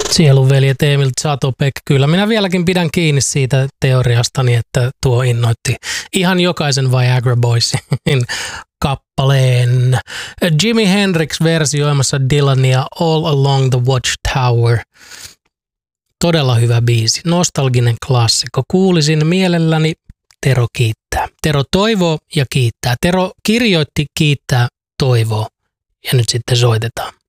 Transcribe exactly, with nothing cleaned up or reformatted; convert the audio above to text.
Sielunveljet Emil Zatopek. Kyllä minä vieläkin pidän kiinni siitä teoriastani, että tuo innoitti ihan jokaisen Viagra Boysin kappaleen. Jimi Hendrix versioimassa Dylania All Along the Watchtower. Todella hyvä biisi. Nostalginen klassikko. Kuulisin mielelläni. Tero kiittää. Tero toivoo ja kiittää. Tero kirjoitti, kiittää, toivoo. Ja nyt sitten soitetaan.